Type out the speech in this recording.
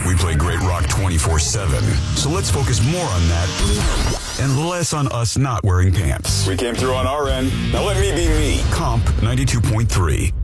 We play great rock 24/7. So let's focus more on that and less on us not wearing pants. We came through on our end. Now let me be me. Comp 92.3.